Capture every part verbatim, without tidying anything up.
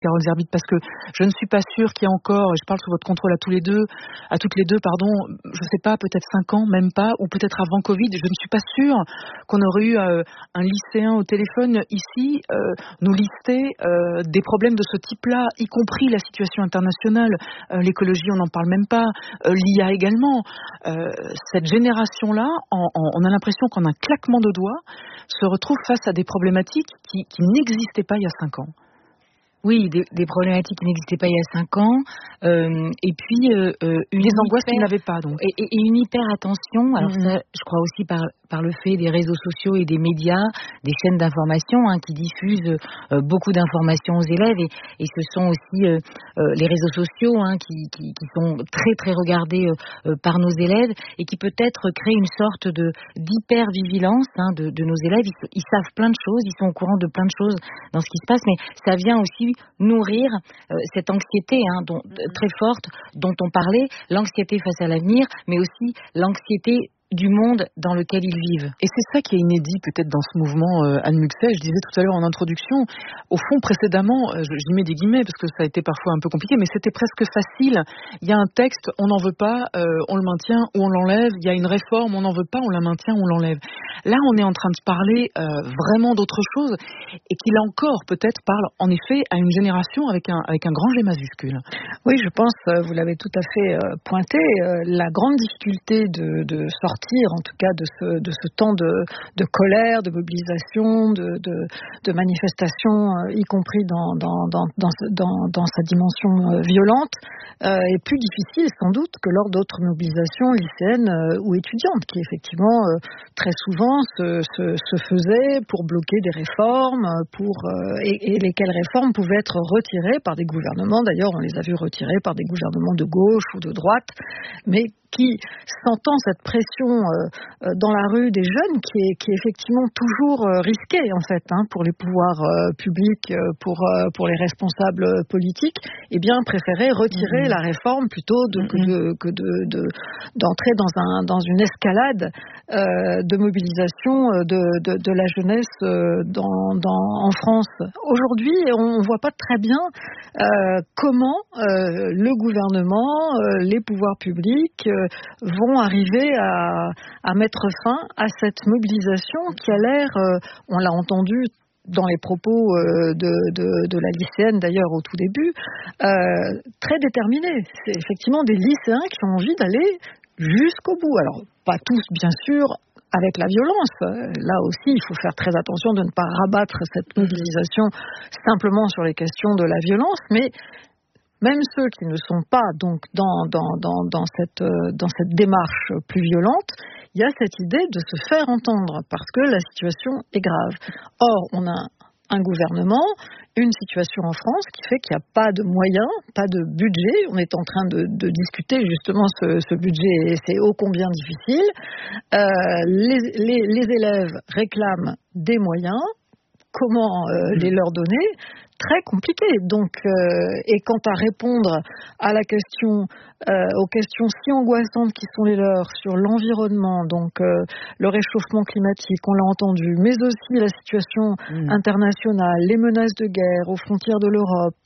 Carole Zerbib, parce que je ne suis pas sûre qu'il y ait encore, je parle sous votre contrôle à tous les deux, à toutes les deux, pardon, je ne sais pas, peut-être cinq ans, même pas, ou peut-être avant Covid, je ne suis pas sûre qu'on aurait eu euh, un lycéen au téléphone ici euh, nous lister euh, des problèmes de ce type-là, y compris la situation internationale, euh, l'écologie, on n'en parle même pas, euh, l'I A également. Euh, cette génération-là, en, en, on a l'impression qu'en un claquement de doigts, se retrouve face à des problématiques qui, qui n'existaient pas il y a cinq ans. Oui, des, des problématiques qui n'existaient pas il y a cinq ans, euh, et puis euh, une les angoisses hyper, qu'ils n'avaient pas donc, et, et une hyper attention. Alors mm-hmm. ça, je crois aussi par par le fait des réseaux sociaux et des médias, des chaînes d'information hein, qui diffusent euh, beaucoup d'informations aux élèves, et, et ce sont aussi euh, euh, les réseaux sociaux hein, qui, qui qui sont très très regardés euh, par nos élèves et qui peut-être créent une sorte de d'hyper vigilance hein, de, de nos élèves. Ils, ils savent plein de choses, ils sont au courant de plein de choses dans ce qui se passe, mais ça vient aussi nourrir euh, cette anxiété hein, dont, mm-hmm. très forte dont on parlait, l'anxiété face à l'avenir, mais aussi l'anxiété du monde dans lequel ils vivent. Et c'est ça qui est inédit peut-être dans ce mouvement, euh, Anne Muxet. Je disais tout à l'heure en introduction, au fond précédemment, euh, j'y mets des guillemets parce que ça a été parfois un peu compliqué, mais c'était presque facile. Il y a un texte, on n'en veut pas, euh, on le maintient ou on l'enlève. Il y a une réforme, on n'en veut pas, on la maintient ou on l'enlève. Là, on est en train de parler euh, vraiment d'autre chose et qui là encore peut-être parle en effet à une génération avec un, avec un grand G majuscule. Oui, je pense, vous l'avez tout à fait euh, pointé, euh, la grande difficulté de, de sortir en tout cas de ce, de ce temps de, de colère, de mobilisation, de, de, de manifestation, euh, y compris dans, dans, dans, dans, dans, dans sa dimension euh, violente, euh, est plus difficile sans doute que lors d'autres mobilisations lycéennes euh, ou étudiantes qui effectivement euh, très souvent se, se, se faisaient pour bloquer des réformes pour, euh, et, et lesquelles réformes pouvaient être retirées par des gouvernements. D'ailleurs, on les a vues retirées par des gouvernements de gauche ou de droite, mais qui, sentant cette pression euh, dans la rue des jeunes, qui est, qui est effectivement toujours euh, risquée en fait, hein, pour les pouvoirs euh, publics, euh, pour, euh, pour les responsables politiques, eh bien préféraient retirer mmh. la réforme plutôt de, mmh. que, de, que de, de, d'entrer dans, un, dans une escalade euh, de mobilisation de, de, de la jeunesse euh, dans, dans, en France. Aujourd'hui, on ne voit pas très bien euh, comment euh, le gouvernement, euh, les pouvoirs publics euh, vont arriver à, à mettre fin à cette mobilisation qui a l'air, euh, on l'a entendu dans les propos euh, de, de, de la lycéenne d'ailleurs au tout début, euh, très déterminée. C'est effectivement des lycéens qui ont envie d'aller jusqu'au bout. Alors, pas tous bien sûr avec la violence. Là aussi, il faut faire très attention de ne pas rabattre cette mobilisation simplement sur les questions de la violence, mais même ceux qui ne sont pas donc dans, dans, dans, dans, cette, dans cette démarche plus violente, il y a cette idée de se faire entendre parce que la situation est grave. Or, on a un gouvernement, une situation en France qui fait qu'il n'y a pas de moyens, pas de budget. On est en train de, de discuter justement ce, ce budget et c'est ô combien difficile. Euh, les, les, les élèves réclament des moyens. Comment euh, les leur donner ? Très compliqué. Donc, euh, et quant à répondre à la question, euh, aux questions si angoissantes qui sont les leurs sur l'environnement, donc euh, le réchauffement climatique, on l'a entendu, mais aussi la situation mmh. internationale, les menaces de guerre aux frontières de l'Europe,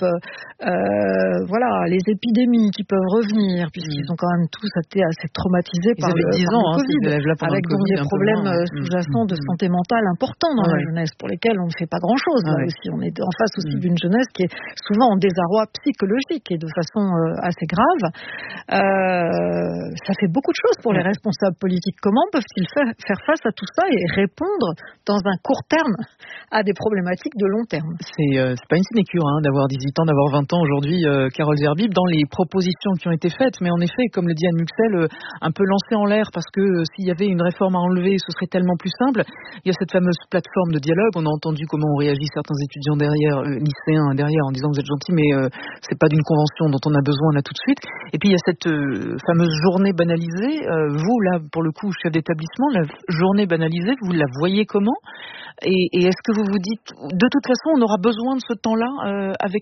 euh, voilà, les épidémies qui peuvent revenir, puisqu'ils mmh. ont quand même tous été assez traumatisés Ils par le, dix par ans, le Covid, hein, avec le donc COVID, des problèmes moins, sous-jacents mmh. de santé mentale importants dans ouais. la jeunesse, pour lesquels on ne fait pas grand-chose. Là ouais. aussi, on est en face aussi mmh. d'une jeunesse qui est souvent en désarroi psychologique et de façon euh, assez grave. Euh, ça fait beaucoup de choses pour ouais. les responsables politiques. Comment peuvent-ils faire, faire face à tout ça et répondre dans un court terme à des problématiques de long terme? C'est, euh, c'est pas une sinécure hein, d'avoir dix-huit ans, d'avoir vingt ans aujourd'hui, euh, Carole Zerbib, dans les propositions qui ont été faites. Mais en effet, comme le dit Anne Muxel, euh, un peu lancé en l'air parce que euh, s'il y avait une réforme à enlever, ce serait tellement plus simple. Il y a cette fameuse plateforme de dialogue. On a entendu comment ont réagi certains étudiants derrière, euh, lycéens derrière, en disant vous êtes gentils, mais euh, c'est pas d'une convention dont on a besoin là tout de suite. Et puis il y a cette euh, fameuse journée banalisée. Euh, vous là, pour le coup, chef d'établissement, la journée banalisée, vous la voyez comment ? et, et est-ce que vous vous dites, de toute façon, on aura besoin de ce temps-là euh, avec nos, nos lycéens ?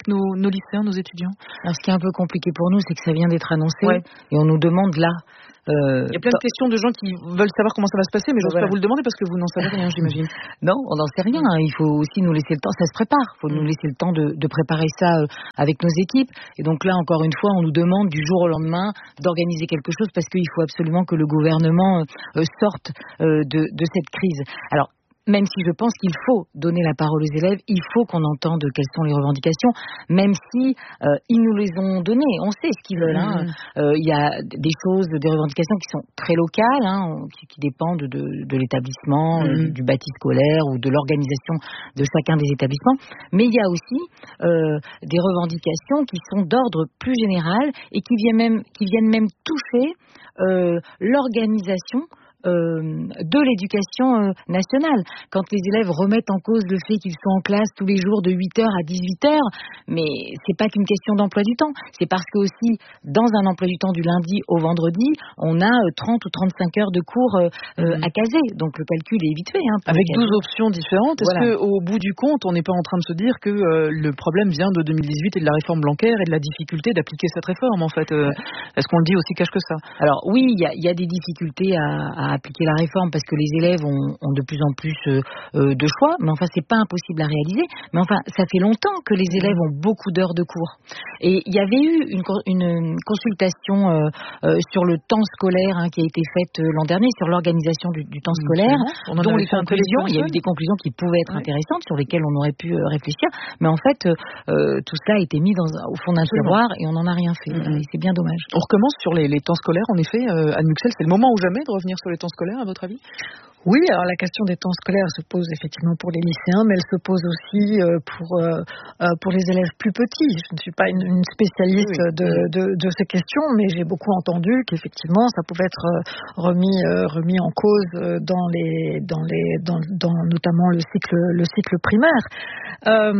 lycéens, nos étudiants? Alors, ce qui est un peu compliqué pour nous, c'est que ça vient d'être annoncé ouais. et on nous demande là. Euh, Il y a plein de questions de gens qui veulent savoir comment ça va se passer, mais j'ose voilà. pas vous le demander parce que vous n'en savez rien, j'imagine. Non, on n'en sait rien. Hein. Il faut aussi nous laisser le temps. Ça se prépare. Il faut mmh. nous laisser le temps de, de préparer ça euh, avec nos équipes. Et donc là, encore une fois, on nous demande du jour au lendemain d'organiser quelque chose parce qu'il faut absolument que le gouvernement euh, sorte euh, de, de cette crise. Alors, même si je pense qu'il faut donner la parole aux élèves, il faut qu'on entende quelles sont les revendications, même si euh, ils nous les ont données. On sait ce qu'ils veulent. Hein. Mmh. Euh, il y a des choses, des revendications qui sont très locales, hein, qui, qui dépendent de, de l'établissement, mmh. euh, du bâti scolaire ou de l'organisation de chacun des établissements. Mais il y a aussi euh, des revendications qui sont d'ordre plus général et qui viennent même, qui viennent même toucher euh, l'organisation Euh, de l'éducation euh, nationale. Quand les élèves remettent en cause le fait qu'ils sont en classe tous les jours de huit heures à dix-huit heures, mais c'est pas qu'une question d'emploi du temps, c'est parce que aussi dans un emploi du temps du lundi au vendredi, on a euh, trente ou trente-cinq heures de cours euh, mmh. à caser, donc le calcul est vite fait. Hein, avec douze options différentes, est-ce voilà. qu'au bout du compte, on n'est pas en train de se dire que euh, le problème vient de deux mille dix-huit et de la réforme Blanquer et de la difficulté d'appliquer cette réforme en fait euh, est-ce qu'on le dit aussi cache que ça? Alors oui, il y a, y a des difficultés à, à appliquer la réforme parce que les élèves ont, ont de plus en plus euh, euh, de choix, mais enfin c'est pas impossible à réaliser. Mais enfin ça fait longtemps que les élèves ont beaucoup d'heures de cours. Et il y avait eu une, une consultation euh, euh, sur le temps scolaire hein, qui a été faite euh, l'an dernier sur l'organisation du, du temps scolaire, on dont les conclusions, il y a eu des conclusions qui pouvaient être ouais. intéressantes sur lesquelles on aurait pu euh, réfléchir, mais en fait euh, tout cela a été mis dans, au fond d'un tiroir et on n'en a rien fait. Mm-hmm. Et c'est bien dommage. On recommence sur les, les temps scolaires, en effet, euh, Anne Muxel, c'est le moment ou jamais de revenir sur les temps scolaires, à votre avis? Oui, alors la question des temps scolaires se pose effectivement pour les lycéens, mais elle se pose aussi euh, pour euh, pour les élèves plus petits. Je ne suis pas une, une spécialiste oui, oui. De, de, de ces questions, mais j'ai beaucoup entendu qu'effectivement ça pouvait être remis euh, remis en cause dans les dans les dans, dans notamment le cycle le cycle primaire. Euh,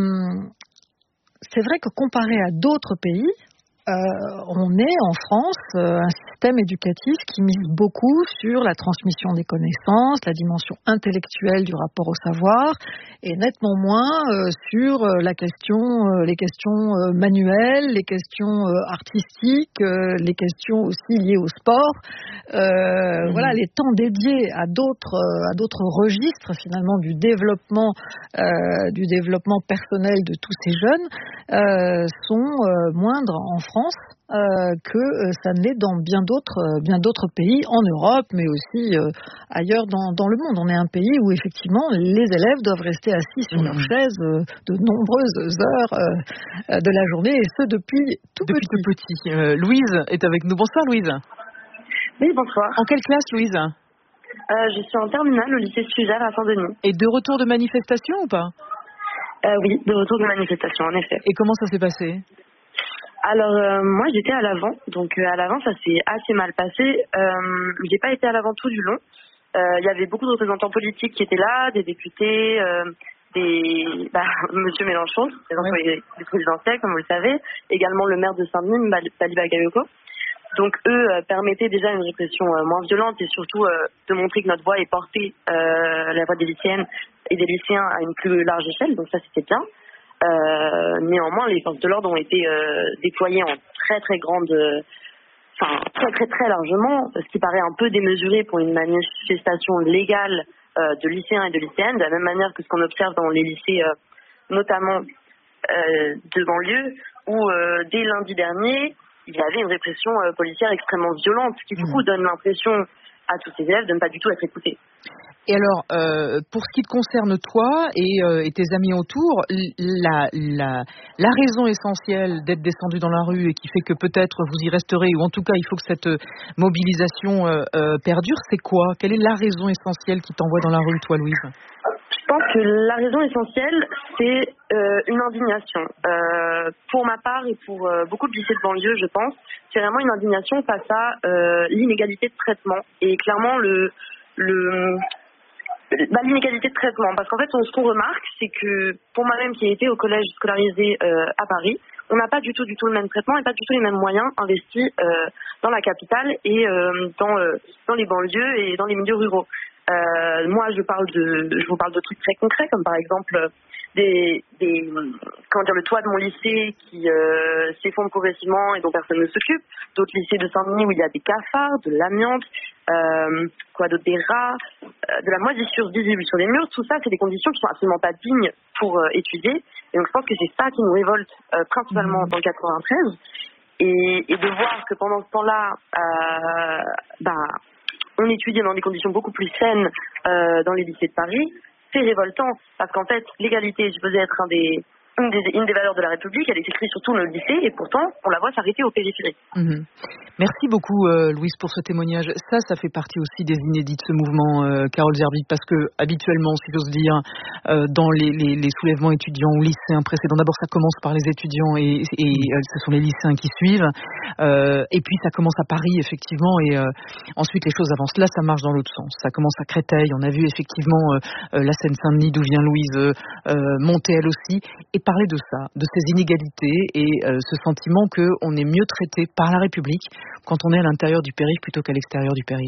c'est vrai que comparé à d'autres pays, Euh, on est en France euh, un système éducatif qui mise beaucoup sur la transmission des connaissances, la dimension intellectuelle du rapport au savoir, et nettement moins euh, sur euh, la question, euh, les questions euh, manuelles, les questions euh, artistiques, euh, les questions aussi liées au sport. Euh, mmh. Voilà, les temps dédiés à d'autres, euh, à d'autres registres finalement du développement, euh, du développement personnel de tous ces jeunes euh, sont euh, moindres en France. France euh, que euh, ça l'est dans bien d'autres, euh, bien d'autres pays en Europe, mais aussi euh, ailleurs dans, dans le monde. On est un pays où effectivement les élèves doivent rester assis sur mmh. leur chaise euh, de nombreuses heures euh, de la journée, et ce depuis tout depuis petit. Tout petit. Euh, Louise est avec nous. Bonsoir Louise. Oui, bonsoir. En quelle classe Louise? euh, Je suis en terminale au lycée Suzère à Saint-Denis. Et de retour de manifestation ou pas? euh, Oui, de retour de manifestation en effet. Et comment ça s'est passé? Alors euh, moi j'étais à l'avant, donc euh, à l'avant ça s'est assez mal passé. Euh, j'ai pas été à l'avant tout du long. Il euh, y avait beaucoup de représentants politiques qui étaient là, des députés, euh, des bah, Monsieur Mélenchon, président ouais. du présidentiel comme vous le savez, également le maire de Saint-Denis, Bali Bagayoko. Donc eux euh, permettaient déjà une répression euh, moins violente et surtout euh, de montrer que notre voix est portée, euh, la voix des lycéennes et des lycéens à une plus large échelle. Donc ça c'était bien. Euh, néanmoins, les forces de l'ordre ont été euh, déployées en très très grande, enfin euh, très très très largement, ce qui paraît un peu démesuré pour une manifestation légale euh, de lycéens et de lycéennes, de la même manière que ce qu'on observe dans les lycées, euh, notamment euh, de banlieue, où euh, dès lundi dernier, il y avait une répression euh, policière extrêmement violente, qui du coup donne l'impression à tous ces élèves de ne pas du tout être écoutés. Et alors, euh, pour ce qui te concerne toi et, euh, et tes amis autour, la, la, la raison essentielle d'être descendu dans la rue et qui fait que peut-être vous y resterez, ou en tout cas il faut que cette mobilisation euh, euh, perdure, c'est quoi? Quelle est la raison essentielle qui t'envoie dans la rue, toi Louise? Je pense que la raison essentielle, c'est euh, une indignation. Euh, pour ma part et pour euh, beaucoup de lycées de banlieue, je pense, c'est vraiment une indignation face à euh, l'inégalité de traitement. Et clairement, le... le Bah, l'inégalité de traitement, parce qu'en fait ce qu'on remarque, c'est que pour moi-même qui ai été au collège scolarisé euh, à Paris, on n'a pas du tout du tout le même traitement et pas du tout les mêmes moyens investis euh, dans la capitale et euh, dans, euh, dans les banlieues et dans les milieux ruraux. Euh, moi, je parle de, je vous parle de trucs très concrets, comme par exemple des, des comment dire, le toit de mon lycée qui euh, s'effondre progressivement et dont personne ne s'occupe. D'autres lycées de Saint-Denis où il y a des cafards, de l'amiante, euh, quoi d'autre, des rats, euh, de la moisissure visible sur les murs. Tout ça, c'est des conditions qui sont absolument pas dignes pour euh, étudier. Et donc, je pense que c'est ça qui nous révolte euh, principalement en quatre-vingt-treize. Et, et de voir que pendant ce temps-là, euh, bah, on étudiait dans des conditions beaucoup plus saines euh, dans les lycées de Paris, c'est révoltant. Parce qu'en fait, l'égalité est supposée être un des, une, des, une des valeurs de la République. Elle est écrite sur tout le lycée et pourtant, on la voit s'arrêter aux périphéries. Mmh. Merci beaucoup, euh, Louise, pour ce témoignage. Ça, ça fait partie aussi des inédits de ce mouvement, euh, Carole Zerbib, parce que habituellement, si j'ose dire, euh, dans les, les, les soulèvements étudiants ou lycéens précédents, d'abord ça commence par les étudiants et, et euh, ce sont les lycéens qui suivent, euh, et puis ça commence à Paris, effectivement, et euh, ensuite les choses avancent. Là, ça marche dans l'autre sens. Ça commence à Créteil, on a vu effectivement euh, la Seine-Saint-Denis, d'où vient Louise, euh, monter elle aussi, et parler de ça, de ces inégalités et euh, ce sentiment qu'on est mieux traité par la République quand on est à l'intérieur du périph' plutôt qu'à l'extérieur du périph'.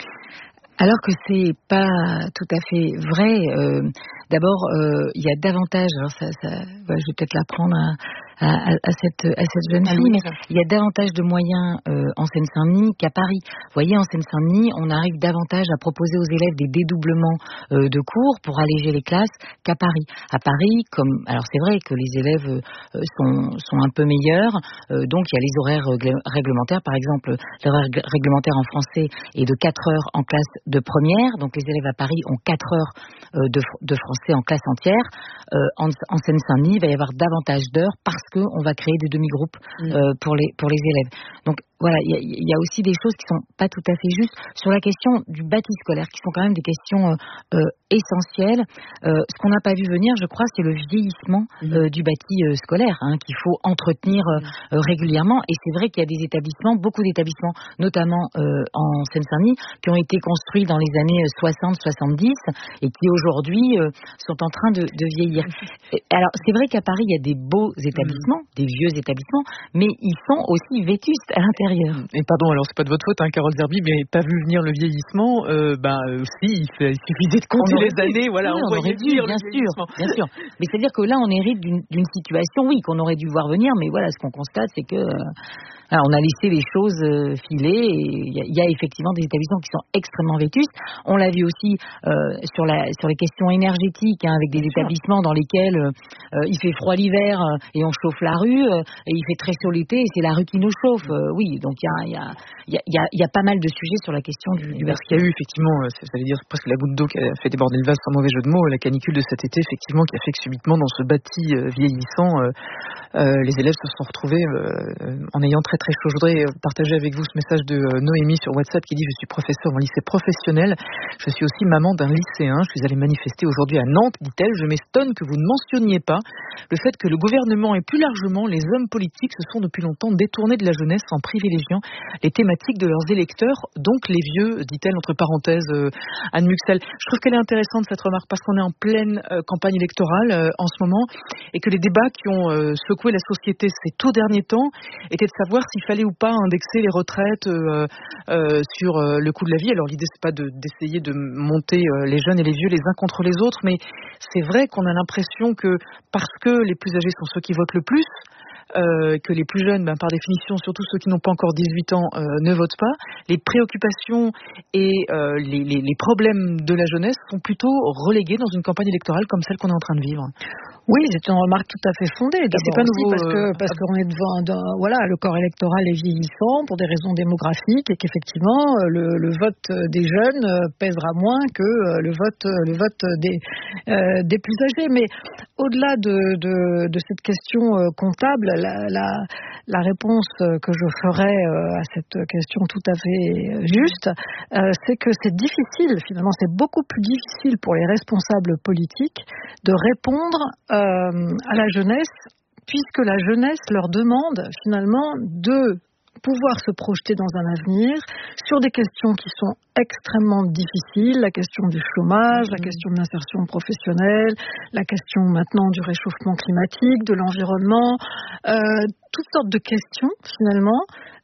Alors que c'est pas tout à fait vrai. Euh, d'abord, euh, il y a davantage. Alors ça, ça ouais, je vais peut-être l'apprendre à, à, à cette à cette jeune fille, mais il y a davantage de moyens euh, en Seine-Saint-Denis qu'à Paris. Vous voyez, en Seine-Saint-Denis, on arrive davantage à proposer aux élèves des dédoublements euh, de cours pour alléger les classes qu'à Paris. À Paris, comme alors c'est vrai que les élèves euh, sont sont un peu meilleurs, euh, donc il y a les horaires réglementaires. Par exemple, l'horaire réglementaire en français est de quatre heures en classe de première, donc les élèves à Paris ont quatre heures euh, de, de français en classe entière. Euh, en, en Seine-Saint-Denis, il va y avoir davantage d'heures parce qu'on va créer des demi-groupes euh, pour les pour les élèves. Donc voilà, il y, y a aussi des choses qui sont pas tout à fait justes sur la question du bâti scolaire, qui sont quand même des questions euh, euh, essentielles. Euh, ce qu'on n'a pas vu venir, je crois, c'est le vieillissement euh, du bâti euh, scolaire, hein, qu'il faut entretenir euh, régulièrement. Et c'est vrai qu'il y a des établissements, beaucoup d'établissements, notamment euh, en Seine-Saint-Denis, qui ont été construits dans les années soixante soixante-dix et qui aujourd'hui euh, sont en train de, de vieillir. Alors c'est vrai qu'à Paris, il y a des beaux établissements, des vieux établissements, mais ils sont aussi vétustes à l'intérieur. Et pardon, alors c'est pas de votre faute, hein, Carole Zerbib, mais pas vu venir le vieillissement. Euh, bah euh, si, il, fait, il suffisait de compter les années, voilà, oui, on, on aurait dû, bien sûr, bien sûr. Mais c'est à dire que là, on hérite d'une, d'une situation, oui, qu'on aurait dû voir venir, mais voilà, ce qu'on constate, c'est que euh, alors, on a laissé les choses euh, filer. Et il y, y a effectivement des établissements qui sont extrêmement vétustes. On l'a vu aussi euh, sur la sur les questions énergétiques, hein, avec des bien établissements sûr. Dans lesquels euh, il fait froid l'hiver euh, et on chauffe la rue, euh, et il fait très chaud l'été et c'est la rue qui nous chauffe. Euh, oui, donc il y a il y a il y a, y, a, y a pas mal de sujets sur la question du, du Parce qu'il y a eu effectivement, ça veut dire presque la goutte d'eau qui a fait déborder le vase, sans mauvais jeu de mots, la canicule de cet été, effectivement, qui a fait que subitement dans ce bâti euh, vieillissant, euh, euh, les élèves se sont retrouvés euh, en ayant très très chaud. Je voudrais partager avec vous ce message de euh, Noémie sur WhatsApp qui dit: je suis professeur en lycée professionnel, je suis aussi maman d'un lycéen, je suis allée manifester aujourd'hui à Nantes, dit-elle, je m'étonne que vous ne mentionniez pas le fait que le gouvernement et plus largement les hommes politiques se sont depuis longtemps détournés de la jeunesse en privilégiant les thématiques de leurs électeurs, donc les vieux, dit-elle entre parenthèses euh, Anne Muxel. Je trouve qu'elle est intéressante cette remarque parce qu'on est en pleine euh, campagne électorale euh, en ce moment et que les débats qui ont euh, secoué la société ces tout derniers temps étaient de savoir s'il fallait ou pas indexer les retraites euh, euh, sur euh, le coût de la vie. Alors l'idée c'est pas de, d'essayer de monter euh, les jeunes et les vieux les uns contre les autres, mais c'est vrai qu'on a l'impression que parce que les plus âgés sont ceux qui votent le plus, Euh, que les plus jeunes, ben, par définition, surtout ceux qui n'ont pas encore dix-huit ans, euh, ne votent pas. Les préoccupations et euh, les, les, les problèmes de la jeunesse sont plutôt relégués dans une campagne électorale comme celle qu'on est en train de vivre. Oui, c'est une remarque tout à fait fondée. D'abord c'est pas aussi nouveau, parce que euh, parce qu'on est devant, dans, voilà, le corps électoral est vieillissant pour des raisons démographiques et qu'effectivement le, le vote des jeunes pèsera moins que le vote le vote des euh, des plus âgés. Mais au-delà de de, de cette question comptable, la, la la réponse que je ferai à cette question tout à fait juste, c'est que c'est difficile, finalement, c'est beaucoup plus difficile pour les responsables politiques de répondre euh, à la jeunesse, puisque la jeunesse leur demande finalement de pouvoir se projeter dans un avenir sur des questions qui sont extrêmement difficiles, la question du chômage, mmh. la question de l'insertion professionnelle, la question maintenant du réchauffement climatique, de l'environnement, euh, toutes sortes de questions finalement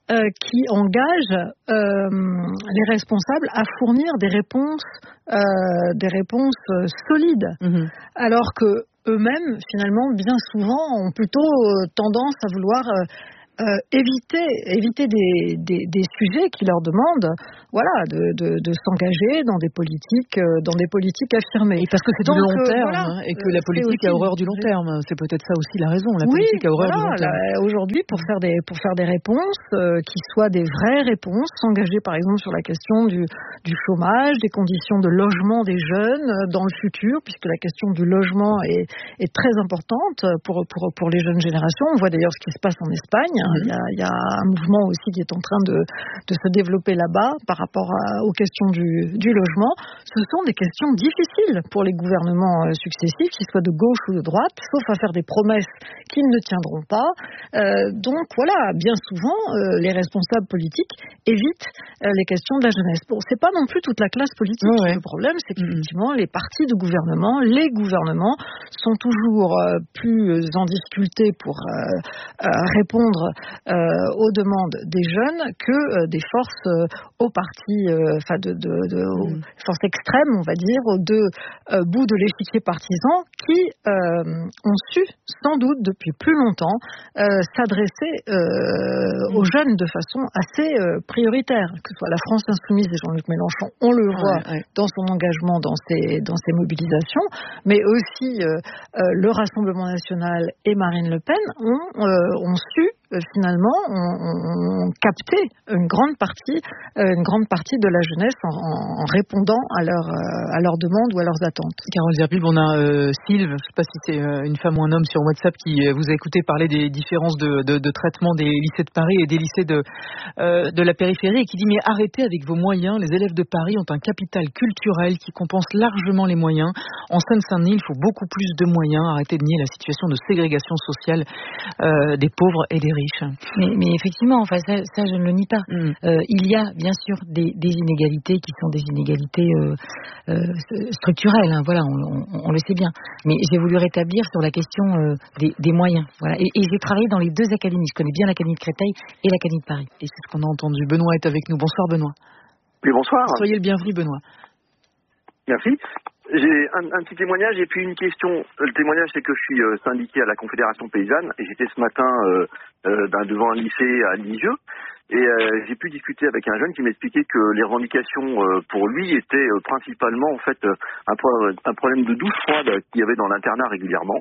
euh, qui engage euh, les responsables à fournir des réponses, euh, des réponses euh, solides, mmh. alors que eux-mêmes, finalement, bien souvent, ont plutôt euh, tendance à vouloir euh, Euh, éviter, éviter des, des, des sujets qui leur demandent, voilà, de, de, de s'engager dans des politiques, euh, dans des politiques affirmées. Et parce que c'est du long euh, terme, voilà, hein, et que la politique a horreur du long terme. C'est peut-être ça aussi la raison. La oui, politique a horreur voilà, du long terme. Là, aujourd'hui, pour faire des, pour faire des réponses euh, qui soient des vraies réponses, s'engager par exemple sur la question du, du chômage, des conditions de logement des jeunes euh, dans le futur, puisque la question du logement est, est très importante pour, pour, pour les jeunes générations. On voit d'ailleurs ce qui se passe en Espagne. Il y, a, il y a un mouvement aussi qui est en train de, de se développer là-bas par rapport à, aux questions du, du logement. Ce sont des questions difficiles pour les gouvernements successifs, qu'ils soient de gauche ou de droite, sauf à faire des promesses qu'ils ne tiendront pas. Euh, donc voilà, bien souvent, euh, les responsables politiques évitent euh, les questions de la jeunesse. Bon, c'est pas non plus toute la classe politique. Ouais, ouais. Le problème, c'est qu'effectivement, les partis de gouvernement, les gouvernements sont toujours euh, plus en difficulté pour euh, euh, répondre Euh, aux demandes des jeunes que euh, des forces euh, au parti, enfin euh, de, de, de mmh. forces extrêmes, on va dire, aux deux euh, bouts de l'échiquier partisan, qui euh, ont su, sans doute depuis plus longtemps, euh, s'adresser euh, mmh. aux jeunes de façon assez euh, prioritaire, que ce soit la France insoumise et Jean-Luc Mélenchon, on le voit ouais, ouais. dans son engagement, dans ses, dans ses mobilisations, mais aussi euh, euh, le Rassemblement national et Marine Le Pen ont, euh, ont su Euh, finalement, ont, ont capté une grande partie, euh, une grande partie de la jeunesse en, en répondant à leurs euh, à leurs demandes ou à leurs attentes. Carole Zerbil, on a euh, Sylve, je ne sais pas si c'est euh, une femme ou un homme sur WhatsApp qui euh, vous a écouté parler des différences de, de, de traitement des lycées de Paris et des lycées de euh, de la périphérie et qui dit mais arrêtez avec vos moyens. Les élèves de Paris ont un capital culturel qui compense largement les moyens. En Seine-Saint-Denis, il faut beaucoup plus de moyens. Arrêtez de nier la situation de ségrégation sociale euh, des pauvres et des riches. Mais, mais effectivement, enfin ça, ça je ne le nie pas. Mm. Euh, il y a bien sûr des, des inégalités qui sont des inégalités euh, euh, structurelles. Hein, voilà, on, on, on le sait bien. Mais j'ai voulu rétablir sur la question euh, des, des moyens. Voilà. Et, et j'ai travaillé dans les deux académies. Je connais bien l'Académie de Créteil et l'Académie de Paris. Et c'est ce qu'on a entendu. Benoît est avec nous. Bonsoir Benoît. Oui, bonsoir. Soyez le bienvenu Benoît. Merci. J'ai un, un petit témoignage et puis une question. Le témoignage, c'est que je suis euh, syndiqué à la Confédération Paysanne et j'étais ce matin euh, euh, ben, devant un lycée à Lisieux et euh, j'ai pu discuter avec un jeune qui m'expliquait que les revendications euh, pour lui étaient euh, principalement en fait un, pro- un problème de douche froide qu'il y avait dans l'internat régulièrement.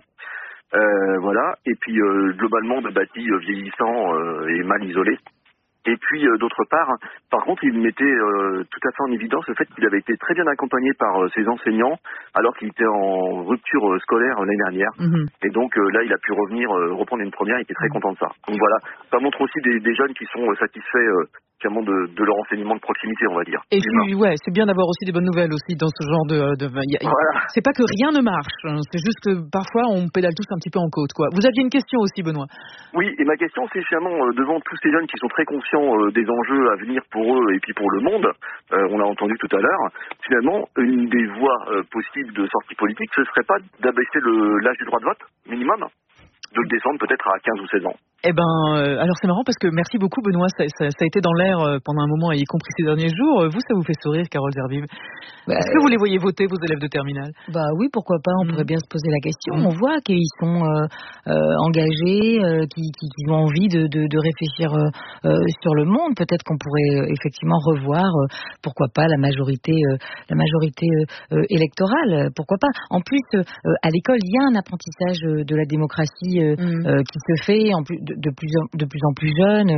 Euh, voilà. Et puis euh, globalement de bâtis euh, vieillissants euh, et mal isolés. Et puis euh, d'autre part, par contre, il mettait euh, tout à fait en évidence le fait qu'il avait été très bien accompagné par euh, ses enseignants alors qu'il était en rupture euh, scolaire euh, l'année dernière. Mmh. Et donc euh, là, il a pu revenir, euh, reprendre une première, il était très content de ça. Donc voilà, ça montre aussi des, des jeunes qui sont euh, satisfaits euh, de, de leur enseignement de proximité, on va dire. Et puis, ouais, c'est bien d'avoir aussi des bonnes nouvelles aussi dans ce genre de... de y a, voilà. C'est pas que rien ne marche, hein, c'est juste que parfois on pédale tous un petit peu en côte, quoi. Vous aviez une question aussi, Benoît. Oui, et ma question, c'est finalement, euh, devant tous ces jeunes qui sont très conscients euh, des enjeux à venir pour eux et puis pour le monde, euh, on l'a entendu tout à l'heure, finalement, une des voies euh, possibles de sortie politique, ce serait pas d'abaisser le, l'âge du droit de vote, minimum, de le descendre peut-être à quinze ou seize ans. Eh ben, euh, alors c'est marrant parce que merci beaucoup Benoît, ça, ça, ça a été dans l'air euh, pendant un moment, y compris ces derniers jours. Vous, ça vous fait sourire, Carole Zerbil? Bah, Est-ce que vous les voyez voter, vos élèves de terminale? Bah oui, pourquoi pas, on mmh. pourrait bien se poser la question. Mmh. On voit qu'ils sont euh, euh, engagés, euh, qu'ils, qu'ils ont envie de, de, de réfléchir euh, euh, sur le monde. Peut-être qu'on pourrait euh, effectivement revoir, euh, pourquoi pas, la majorité, euh, la majorité euh, électorale, pourquoi pas. En plus, euh, à l'école, il y a un apprentissage de la démocratie euh, mmh. euh, qui se fait en plus de, de plus en, de plus en plus jeunes.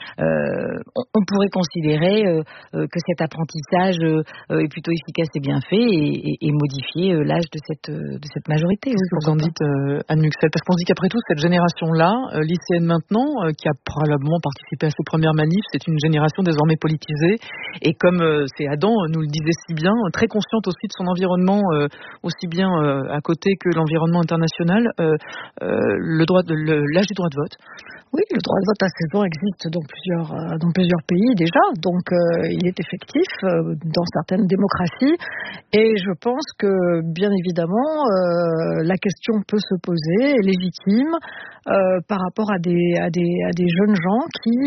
Euh, on, on pourrait considérer euh, euh, que cet apprentissage euh, est plutôt efficace et bien fait et, et, et modifier euh, l'âge de cette, de cette majorité. Qu'est-ce que vous en dites, euh, Anne Muxel? Parce qu'on se dit qu'après tout, cette génération-là, euh, lycéenne maintenant, euh, qui a probablement participé à ces premières manifs, c'est une génération désormais politisée et comme euh, c'est Adam nous le disait si bien, très consciente aussi de son environnement, euh, aussi bien euh, à côté que l'environnement international, euh, euh, le droit de, le, l'âge du droit de vote Oui, le droit de vote à seize ans existe dans plusieurs, euh, dans plusieurs pays déjà, donc euh, il est effectif euh, dans certaines démocraties. Et je pense que, bien évidemment, euh, la question peut se poser, est légitime, euh, par rapport à des, à des, à des jeunes gens qui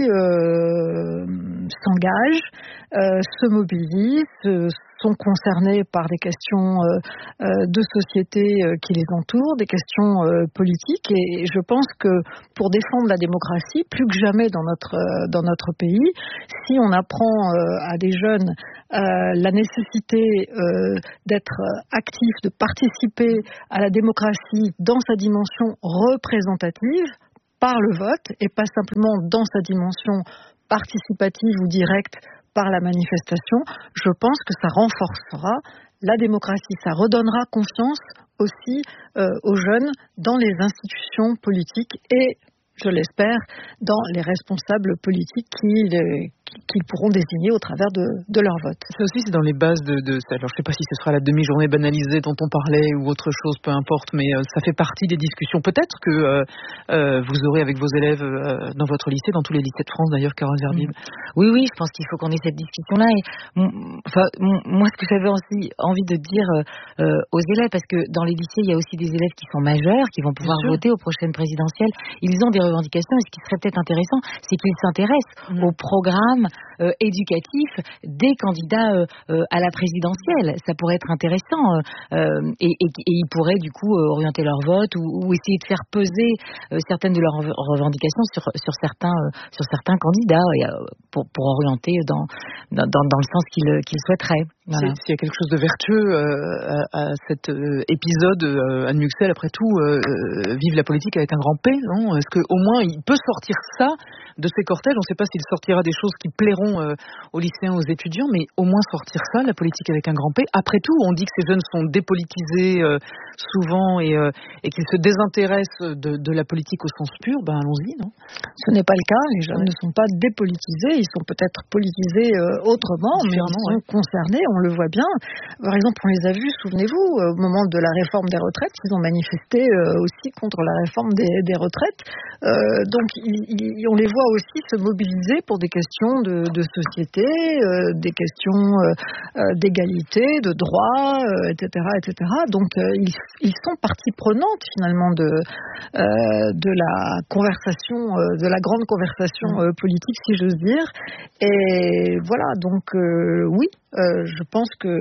euh, s'engagent, euh, se mobilisent, sont concernés par des questions euh, euh, de société euh, qui les entourent, des questions euh, politiques. Et je pense que pour défendre la démocratie, plus que jamais dans notre, euh, dans notre pays, si on apprend euh, à des jeunes euh, la nécessité euh, d'être actifs, de participer à la démocratie dans sa dimension représentative, par le vote, et pas simplement dans sa dimension participative ou directe par la manifestation, je pense que ça renforcera la démocratie, ça redonnera confiance aussi euh, aux jeunes dans les institutions politiques et, je l'espère, dans les responsables politiques qui, les, qui, qu'ils pourront désigner au travers de, de leur vote. Ça aussi, c'est dans les bases de, de... Alors, je ne sais pas si ce sera la demi-journée banalisée dont on parlait ou autre chose, peu importe, mais euh, ça fait partie des discussions. Peut-être que euh, euh, vous aurez avec vos élèves euh, dans votre lycée, dans tous les lycées de France d'ailleurs, Carole Zerbib. Mmh. Oui, oui, je pense qu'il faut qu'on ait cette discussion-là. Et, enfin, moi, ce que j'avais aussi envie de dire euh, aux élèves, parce que dans les lycées, il y a aussi des élèves qui sont majeurs, qui vont pouvoir voter aux prochaines présidentielles. Ils ont des revendications, et ce qui serait peut-être intéressant, c'est qu'ils s'intéressent mmh. au programme euh, éducatif des candidats euh, euh, à la présidentielle. Ça pourrait être intéressant euh, et, et, et ils pourraient du coup euh, orienter leur vote ou, ou essayer de faire peser euh, certaines de leurs revendications sur, sur, certains, euh, sur certains candidats et, euh, pour, pour orienter dans, dans, dans le sens qu'ils, qu'ils souhaiteraient. Voilà. S'il y a quelque chose de vertueux euh, à, à cet euh, épisode, euh, Anne Muxel, après tout, euh, euh, vive la politique avec un grand P, non ? Est-ce qu'au moins il peut sortir ça de ces cortèges ? On ne sait pas s'il sortira des choses qui plairont euh, aux lycéens, aux étudiants, mais au moins sortir ça, la politique avec un grand P. Après tout, on dit que ces jeunes sont dépolitisés euh, souvent et, euh, et qu'ils se désintéressent de, de la politique au sens pur. Ben allons-y, non ? Ce n'est pas le cas. Les jeunes ouais. ne sont pas dépolitisés. Ils sont peut-être politisés euh, autrement, mais ils sont ouais. concernés. On le voit bien. Par exemple, on les a vus, souvenez-vous, au moment de la réforme des retraites, ils ont manifesté euh, aussi contre la réforme des, des retraites. Euh, donc, il, il, on les voit aussi se mobiliser pour des questions de, de société, euh, des questions euh, d'égalité, de droit, euh, et cetera, et cetera. Donc, euh, ils, ils sont partie prenante finalement de, euh, de la conversation, euh, de la grande conversation euh, politique, si j'ose dire. Et voilà, donc euh, oui. Euh, je pense que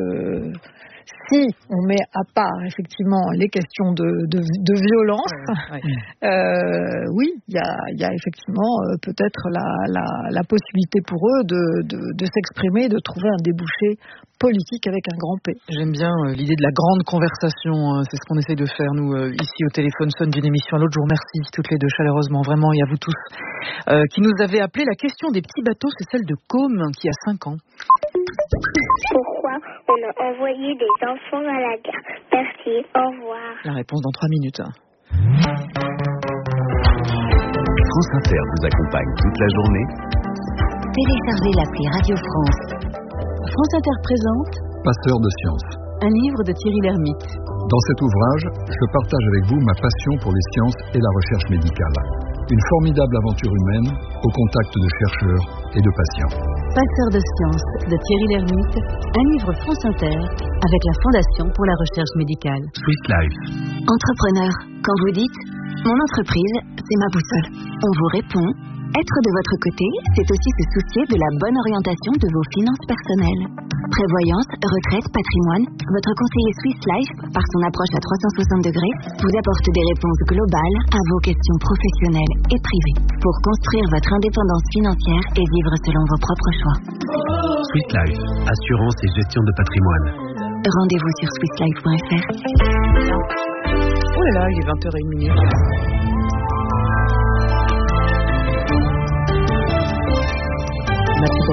si on met à part effectivement les questions de, de, de violence, ouais, ouais. Euh, oui, il y a, y a effectivement euh, peut-être la, la, la possibilité pour eux de, de, de s'exprimer, de trouver un débouché politique avec un grand P. J'aime bien euh, l'idée de la grande conversation, euh, c'est ce qu'on essaye de faire nous euh, ici au téléphone sonne d'une émission à l'autre. Je vous remercie toutes les deux chaleureusement, vraiment, et à vous tous euh, qui nous avez appelé. La question des petits bateaux, c'est celle de Côme qui a cinq ans. Pourquoi on a envoyé des enfants à la guerre? Merci, au revoir. La réponse dans trois minutes. France Inter vous accompagne toute la journée. Téléchargez l'appli Radio France. France Inter présente Passeur de sciences, un livre de Thierry Lhermitte. Dans cet ouvrage, je partage avec vous ma passion pour les sciences et la recherche médicale. Une formidable aventure humaine au contact de chercheurs et de patients. Passeur de sciences de Thierry Lhermitte, un livre France Inter avec la Fondation pour la recherche médicale. Swiss Life. Entrepreneur, quand vous dites « Mon entreprise, c'est ma boussole », on vous répond « Être de votre côté, c'est aussi se soucier de la bonne orientation de vos finances personnelles. » Prévoyance, retraite, patrimoine, votre conseiller Swiss Life, par son approche à trois cent soixante degrés, vous apporte des réponses globales à vos questions professionnelles et privées pour construire votre indépendance financière et vivre selon vos propres choix. Swiss Life, assurance et gestion de patrimoine. Rendez-vous sur swiss life point f r. Oh là là, il est vingt heures trente. Merci pour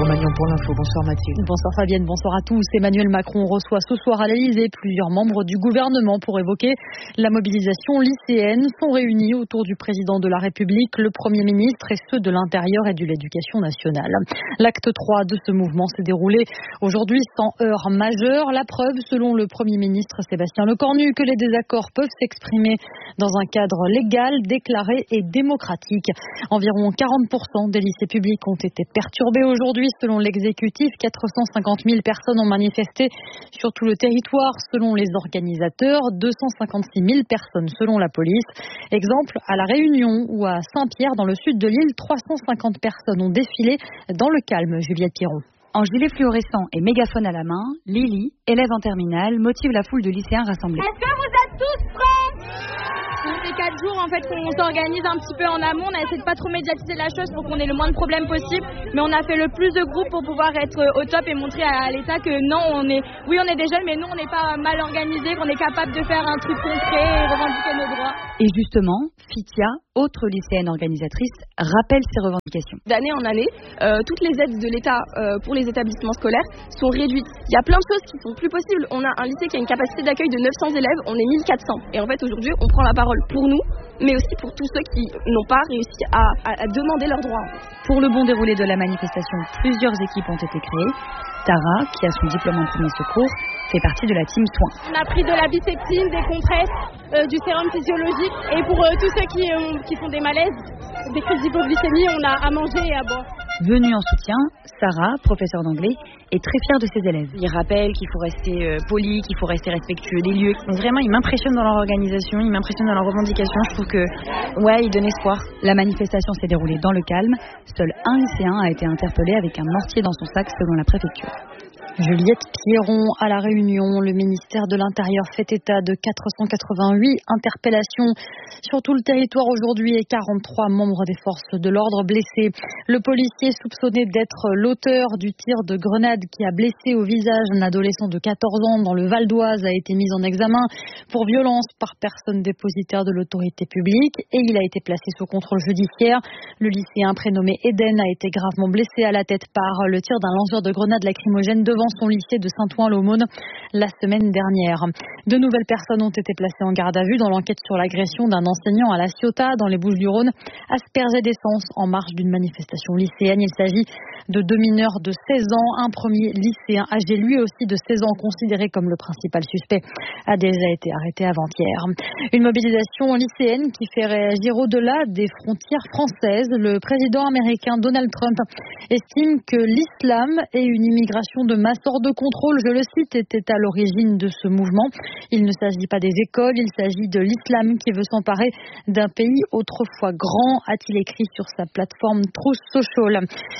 Magnon pour l'info. Bonsoir Mathilde. Bonsoir Fabienne, bonsoir à tous. Emmanuel Macron reçoit ce soir à l'Élysée plusieurs membres du gouvernement pour évoquer la mobilisation lycéenne. Sont réunis autour du président de la République, le Premier ministre et ceux de l'Intérieur et de l'Éducation nationale. L'acte trois de ce mouvement s'est déroulé aujourd'hui sans heurts majeurs. La preuve, selon le Premier ministre Sébastien Lecornu, que les désaccords peuvent s'exprimer dans un cadre légal, déclaré et démocratique. Environ quarante pour cent des lycées publics ont été perturbés aujourd'hui selon l'exécutif. quatre cent cinquante mille personnes ont manifesté sur tout le territoire selon les organisateurs. deux cent cinquante-six mille personnes selon la police. Exemple à La Réunion ou à Saint-Pierre dans le sud de l'île, trois cent cinquante personnes ont défilé dans le calme. Juliette Piron. En gilet fluorescent et mégaphone à la main, Lily, élève en terminale, motive la foule de lycéens rassemblés. Est-ce que vous êtes tous prêts? Ça fait quatre jours en fait qu'on s'organise un petit peu en amont, on a essayé de pas trop médiatiser la chose pour qu'on ait le moins de problèmes possible, mais on a fait le plus de groupes pour pouvoir être au top et montrer à l'État que non, on est, oui on est des jeunes, mais nous on n'est pas mal organisés, qu'on est capable de faire un truc concret et revendiquer nos droits. Et justement, Fitia, autre lycéenne organisatrice, rappelle ses revendications. D'année en année, euh, toutes les aides de l'État euh, pour les établissements scolaires sont réduites. Il y a plein de choses qui sont plus possibles. On a un lycée qui a une capacité d'accueil de neuf cents élèves, on est mille quatre cents. Et en fait aujourd'hui, on prend la parole pour nous, mais aussi pour tous ceux qui n'ont pas réussi à, à, à demander leurs droits. Pour le bon déroulé de la manifestation, plusieurs équipes ont été créées. Tara, qui a son diplôme en premier secours, fait partie de la team soins. On a pris de la biceptine, des compresses, euh, du sérum physiologique. Et pour euh, tous ceux qui, euh, qui font des malaises, des crises d'hypoglycémie, on a à manger et à boire. Venue en soutien, Sarah, professeure d'anglais, est très fière de ses élèves. Ils rappellent qu'il faut rester euh, poli, qu'il faut rester respectueux des lieux. Donc vraiment, ils m'impressionnent dans leur organisation, ils m'impressionnent dans leurs revendications. Je trouve que, ouais, ils donnent espoir. La manifestation s'est déroulée dans le calme. Seul un lycéen a été interpellé avec un mortier dans son sac selon la préfecture. Juliette Pierron à La Réunion. Le ministère de l'Intérieur fait état de quatre cent quatre-vingt-huit interpellations sur tout le territoire aujourd'hui et quarante-trois membres des forces de l'ordre blessés. Le policier soupçonné d'être l'auteur du tir de grenade qui a blessé au visage un adolescent de quatorze ans dans le Val d'Oise a été mis en examen pour violence par personne dépositaire de l'autorité publique et il a été placé sous contrôle judiciaire. Le lycéen prénommé Eden a été gravement blessé à la tête par le tir d'un lanceur de grenade lacrymogène devant son lycée de Saint-Ouen-l'Aumône la semaine dernière. De nouvelles personnes ont été placées en garde à vue dans l'enquête sur l'agression d'un enseignant à La Ciotat dans les Bouches-du-Rhône, aspergé d'essence en marge d'une manifestation lycéenne. Il s'agit de deux mineurs de seize ans. Un premier lycéen âgé lui aussi de seize ans, considéré comme le principal suspect, a déjà été arrêté avant-hier. Une mobilisation lycéenne qui fait réagir au-delà des frontières françaises. Le président américain Donald Trump estime que l'islam et une immigration de masse hors de contrôle, je le cite, était à l'origine de ce mouvement. Il ne s'agit pas des écoles, il s'agit de l'islam qui veut s'emparer d'un pays autrefois grand, a-t-il écrit sur sa plateforme Truth Social.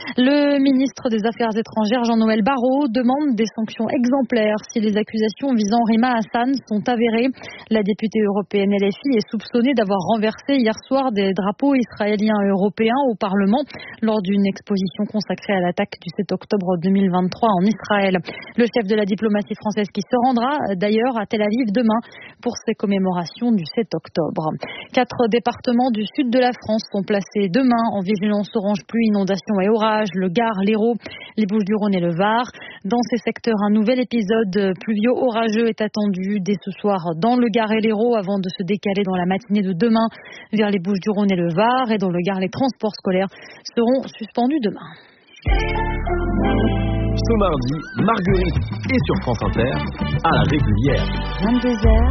Le ministre des Affaires étrangères, Jean-Noël Barrot, demande des sanctions exemplaires si les accusations visant Rima Hassan sont avérées. La députée européenne L F I est soupçonnée d'avoir renversé hier soir des drapeaux israéliens et européens au Parlement lors d'une exposition consacrée à l'attaque du sept octobre deux mille vingt-trois en Israël. Le chef de la diplomatie française qui se rendra d'ailleurs à Tel Aviv demain pour ces commémorations du sept octobre. Quatre départements du sud de la France sont placés demain en vigilance orange pluie, inondations et orages. Le Gard, l'Hérault, les Bouches-du-Rhône et le Var. Dans ces secteurs, un nouvel épisode pluvio-orageux est attendu dès ce soir dans le Gard et l'Hérault avant de se décaler dans la matinée de demain vers les Bouches-du-Rhône et le Var. Et dans le Gard, les transports scolaires seront suspendus demain. Ce mardi, Marguerite est sur France Inter à la régulière. vingt-deux heures,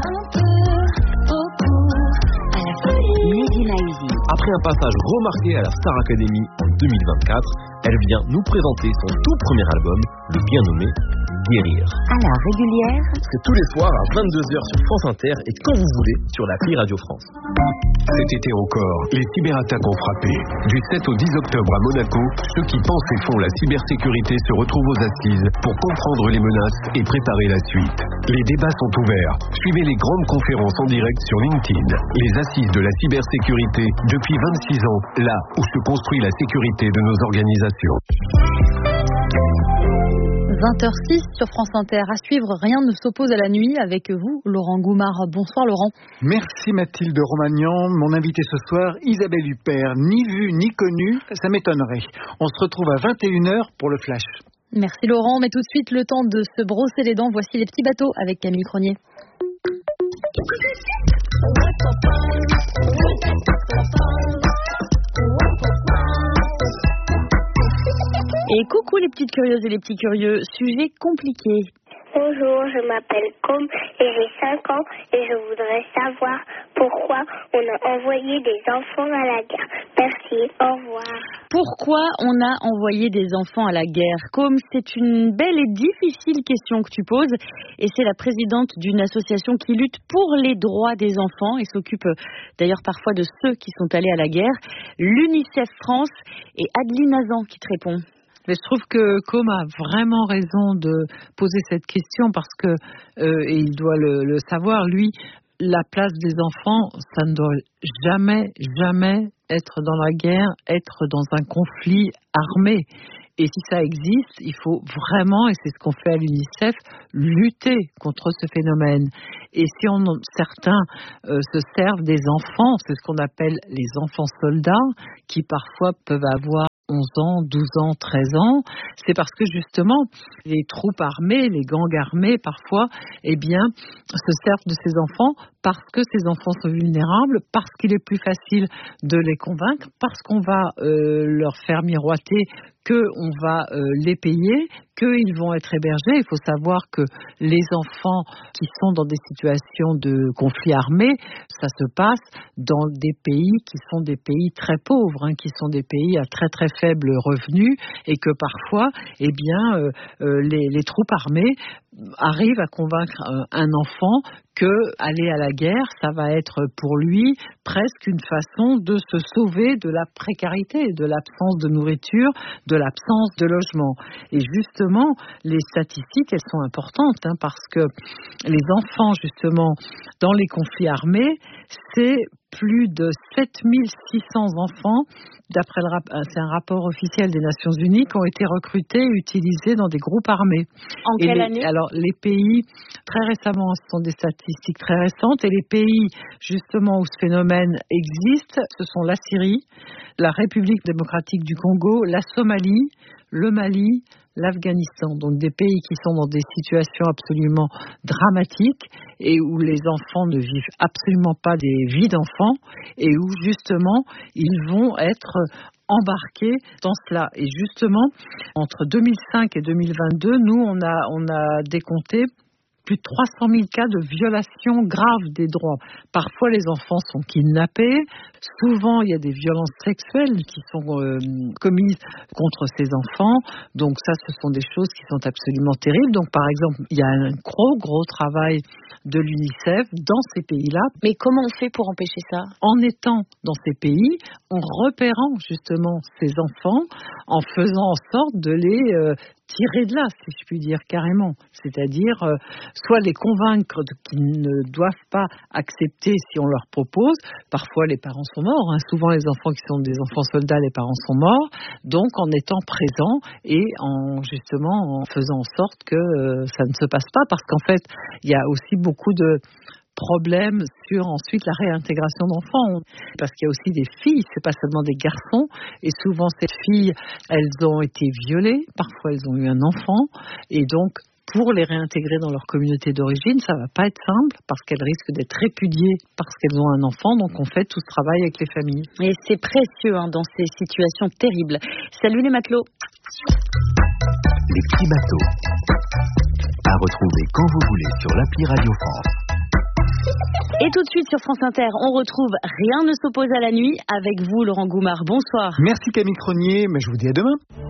à la folie. Mehdi Maizi. Après un passage remarqué à la Star Academy en deux mille vingt-quatre, elle vient nous présenter son tout premier album, le bien nommé Guérir. À la régulière. C'est tous les soirs à vingt-deux heures sur France Inter et quand vous voulez sur l'appli Radio France. Cet été encore, les cyberattaques ont frappé. Du sept au dix octobre à Monaco, ceux qui pensent et font la cybersécurité se retrouvent aux assises pour comprendre les menaces et préparer la suite. Les débats sont ouverts. Suivez les grandes conférences en direct sur LinkedIn. Les assises de la cybersécurité depuis vingt-six ans, là où se construit la sécurité de nos organisations. vingt heures six sur France Inter. À suivre, rien ne s'oppose à la nuit avec vous, Laurent Goumard. Bonsoir Laurent. Merci Mathilde Romagnan. Mon invité ce soir, Isabelle Huppert. Ni vue ni connue, ça m'étonnerait. On se retrouve à vingt et une heures pour le Flash. Merci Laurent, mais tout de suite le temps de se brosser les dents. Voici les petits bateaux avec Camille Cronier. Et coucou les petites curieuses et les petits curieux, sujet compliqué. Bonjour, je m'appelle Com et j'ai cinq ans et je voudrais savoir pourquoi on a envoyé des enfants à la guerre. Merci, au revoir. Pourquoi on a envoyé des enfants à la guerre? Com, c'est une belle et difficile question que tu poses et c'est la présidente d'une association qui lutte pour les droits des enfants et s'occupe d'ailleurs parfois de ceux qui sont allés à la guerre, l'UNICEF France, et Adeline Azan qui te répond. Mais je trouve que Com a vraiment raison de poser cette question parce que, euh, et il doit le, le savoir, lui, la place des enfants, ça ne doit jamais, jamais être dans la guerre, être dans un conflit armé. Et si ça existe, il faut vraiment, et c'est ce qu'on fait à l'UNICEF, lutter contre ce phénomène. Et si on, certains euh, se servent des enfants, c'est ce qu'on appelle les enfants soldats, qui parfois peuvent avoir onze ans, douze ans, treize ans, c'est parce que justement les troupes armées, les gangs armés parfois, eh bien, se servent de ces enfants parce que ces enfants sont vulnérables, parce qu'il est plus facile de les convaincre, parce qu'on va euh, leur faire miroiter qu'on va euh, les payer, qu'ils vont être hébergés. Il faut savoir que les enfants qui sont dans des situations de conflit armé, ça se passe dans des pays qui sont des pays très pauvres, hein, qui sont des pays à très très faible revenu, et que parfois, eh bien, euh, euh, les, les troupes armées arrivent à convaincre un, un enfant que aller à la guerre, ça va être pour lui presque une façon de se sauver de la précarité, de l'absence de nourriture, de l'absence de logement. Et justement, les statistiques, elles sont importantes, hein, parce que les enfants, justement, dans les conflits armés, c'est plus de sept mille six cents enfants, d'après le rap- c'est un rapport officiel des Nations Unies, qui ont été recrutés et utilisés dans des groupes armés. En et quelle les, année? Alors, les pays, très récemment, ce sont des statistiques très récentes, et les pays, justement, où ce phénomène existe, ce sont la Syrie, la République démocratique du Congo, la Somalie, le Mali, l'Afghanistan, donc des pays qui sont dans des situations absolument dramatiques et où les enfants ne vivent absolument pas des vies d'enfants et où justement ils vont être embarqués dans cela. Et justement, entre deux mille cinq et deux mille vingt-deux, nous on a, on a décompté plus de trois cent mille cas de violations graves des droits. Parfois, les enfants sont kidnappés. Souvent, il y a des violences sexuelles qui sont euh, commises contre ces enfants. Donc ça, ce sont des choses qui sont absolument terribles. Donc, par exemple, il y a un gros, gros travail de l'UNICEF dans ces pays-là. Mais comment on fait pour empêcher ça? En étant dans ces pays, en repérant justement ces enfants, en faisant en sorte de les euh, tirer de là, si je puis dire, carrément. C'est-à-dire, euh, soit les convaincre qu'ils ne doivent pas accepter si on leur propose. Parfois, les parents sont morts. Hein. Souvent, les enfants qui sont des enfants soldats, les parents sont morts. Donc, en étant présents et en justement en faisant en sorte que euh, ça ne se passe pas. Parce qu'en fait, il y a aussi beaucoup de problème sur ensuite la réintégration d'enfants, parce qu'il y a aussi des filles, c'est pas seulement des garçons, et souvent ces filles, elles ont été violées, parfois elles ont eu un enfant, et donc pour les réintégrer dans leur communauté d'origine, ça va pas être simple, parce qu'elles risquent d'être répudiées parce qu'elles ont un enfant, donc on fait tout ce travail avec les familles. Et c'est précieux hein, dans ces situations terribles. Salut les matelots. Les petits bateaux, à retrouver quand vous voulez sur l'appli Radio France. Et tout de suite sur France Inter, on retrouve Rien ne s'oppose à la nuit avec vous, Laurent Goumard. Bonsoir. Merci Camille Cronier, mais je vous dis à demain.